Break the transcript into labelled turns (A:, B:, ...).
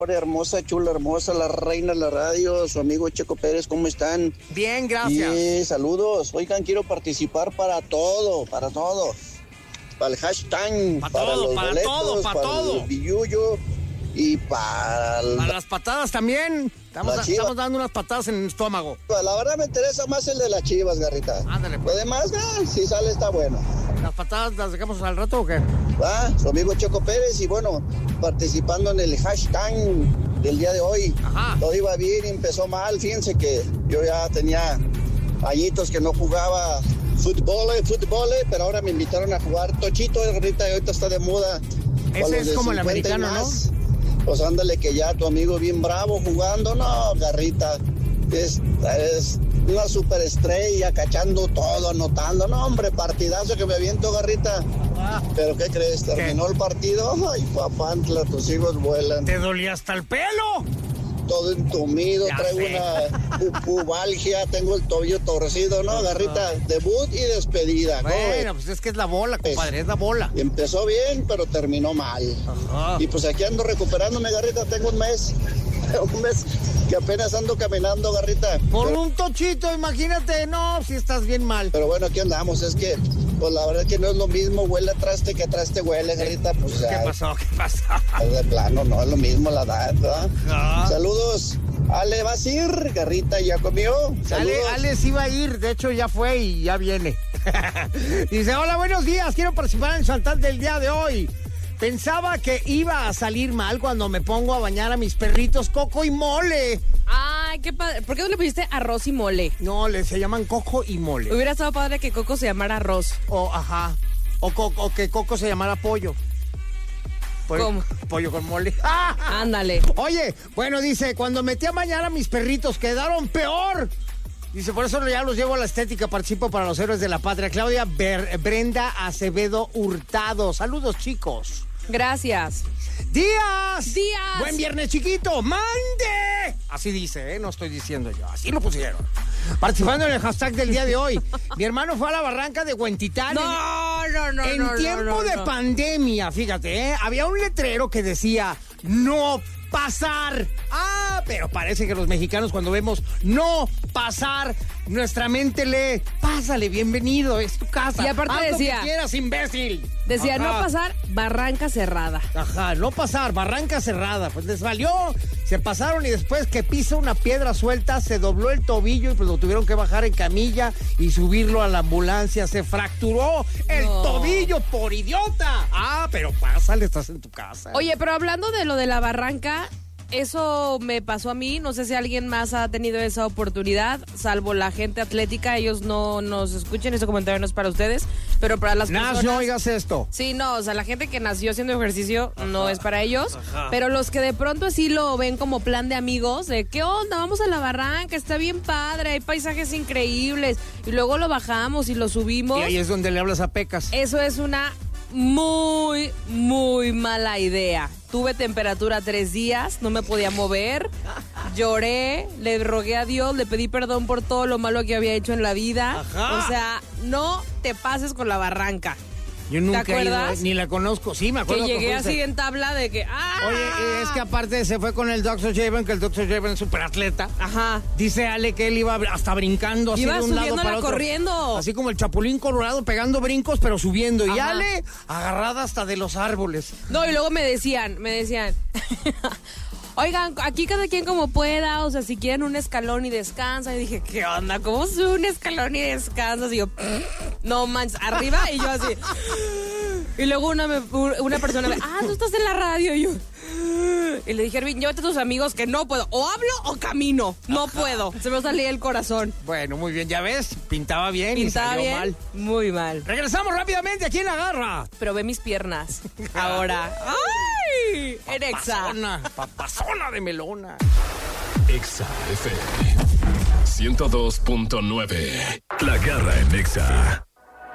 A: Hermosa, chula, hermosa, la reina de la radio, su amigo Checo Pérez, ¿cómo están?
B: Bien, gracias.
A: Sí, saludos. Oigan, quiero participar para todo. Para el hashtag, para los boletos, para el billuyo y para
B: las patadas también. Estamos dando unas patadas en el estómago.
A: La verdad me interesa más el de las Chivas, Garrita.
B: Ándale, pues.
A: Lo demás, si sale está bueno.
B: ¿Las patadas las dejamos al rato o qué?
A: Su amigo Checo Pérez y bueno, participando en el hashtag del día de hoy.
B: Ajá.
A: Todo iba bien y empezó mal. Fíjense que yo ya tenía añitos que no jugaba fútbol, pero ahora me invitaron a jugar tochito, Garrita, y ahorita está de moda.
B: Ese es como el americano, ¿no?
A: Pues ándale, que ya tu amigo bien bravo jugando. No, Garrita, es una superestrella, cachando todo, anotando. No, hombre, partidazo que me aviento, Garrita. ¿Pero qué crees? ¿Terminó el partido? Ay, papantla, tus hijos vuelan.
B: ¿Te dolía hasta el pelo?
A: Todo entumido, traigo una pubalgia, tengo el tobillo torcido, ¿no, Garrita? Debut y despedida.
B: Bueno, pues es que es la bola, compadre, es la bola.
A: Empezó bien, pero terminó mal.
B: Ajá.
A: Y pues aquí ando recuperándome, Garrita, tengo un mes que apenas ando caminando, Garrita.
B: Por un tochito, imagínate, no, si estás bien mal.
A: Pero bueno, aquí andamos, es que, pues la verdad que no es lo mismo, huele a traste que a traste huele, Garrita, pues
B: ¿Qué pasó?
A: Es de plano, no es lo mismo la edad, ¿verdad?
B: Ajá.
A: Saludos. Ale, ¿vas a ir? Garrita, ¿ya comió?
B: Ale sí va a ir, de hecho ya fue y ya viene. Dice, hola, buenos días, quiero participar en el saltar del día de hoy. Pensaba que iba a salir mal cuando me pongo a bañar a mis perritos Coco y Mole.
C: Ay, qué padre. ¿Por qué no le pusiste arroz y mole?
B: No, se llaman Coco y Mole.
C: Hubiera estado padre que Coco se llamara arroz.
B: Ajá. O que Coco se llamara pollo.
C: ¿Cómo?
B: Pollo con mole.
C: Ándale.
B: Oye, bueno, dice, cuando metí a bañar a mis perritos quedaron peor. Dice, por eso ya los llevo a la estética, participo para los héroes de la patria. Claudia Brenda Acevedo Hurtado. Saludos, chicos.
C: Gracias.
B: ¡Díaz!
C: ¡Díaz!
B: ¡Buen viernes, chiquito! ¡Mande! Así dice, no estoy diciendo yo. Así lo pusieron. Participando en el hashtag del día de hoy. Mi hermano fue a la barranca de Huentitán.
C: No.
B: En tiempo de pandemia, fíjate, había un letrero que decía, no pasar. Pero parece que los mexicanos cuando vemos no pasar, nuestra mente lee, pásale, bienvenido, es tu casa.
C: Y aparte
B: haz
C: decía,
B: lo que quieras, imbécil.
C: Decía, no pasar, barranca cerrada.
B: Ajá, no pasar, barranca cerrada. Pues les valió, se pasaron y después que pisa una piedra suelta, se dobló el tobillo y pues lo tuvieron que bajar en camilla y subirlo a la ambulancia. Se fracturó el tobillo por idiota. Pero pásale, estás en tu casa.
C: Oye, pero hablando de lo de la barranca, eso me pasó a mí, no sé si alguien más ha tenido esa oportunidad, salvo la gente atlética, ellos no nos escuchen, ese comentario no es para ustedes, pero para las personas...
B: No oigas esto.
C: Sí, no, o sea, la gente que nació haciendo ejercicio no es para ellos, pero los que de pronto así lo ven como plan de amigos, de ¿qué onda? Vamos a la barranca, está bien padre, hay paisajes increíbles, y luego lo bajamos y lo subimos.
B: Y ahí es donde le hablas a Pecas.
C: Eso es una muy, muy mala idea. Tuve temperatura 3 días, no me podía mover, lloré, le rogué a Dios, le pedí perdón por todo lo malo que había hecho en la vida.
B: Ajá.
C: O sea, no te pases con la barranca.
B: Yo nunca
C: ¿Te acuerdas?
B: ni la conozco. Sí, me acuerdo
C: Que llegué
B: fuiste.
C: así en tabla de que...
B: Oye, es que aparte se fue con el Dr. Javen, que el Dr. Javen es superatleta.
C: Ajá.
B: Dice Ale que él iba hasta brincando así
C: Iba
B: de un lado para otro.
C: corriendo.
B: Así como el Chapulín Colorado pegando brincos, pero subiendo. Y
C: Ajá.
B: Ale agarrada hasta de los árboles.
C: No, y luego me decían... Oigan, aquí cada quien como pueda, o sea, si quieren un escalón y descansa. Y dije, ¿qué onda? ¿Cómo sube un escalón y descansas? Y yo, no manches, arriba, y yo así. Y luego una persona me, tú estás en la radio, y yo. Y le dije, Ervin, llévate a tus amigos que no puedo, o hablo o camino, no puedo. Se me salía el corazón.
B: Bueno, muy bien, ya ves, pintaba bien y salió
C: bien,
B: mal.
C: Muy mal.
B: Regresamos rápidamente aquí en La Garra.
C: Pero ve mis piernas, ahora. ¡Ay! En Exa.
B: Papazona de melona.
D: Exa FM 102.9. La Garra en Exa.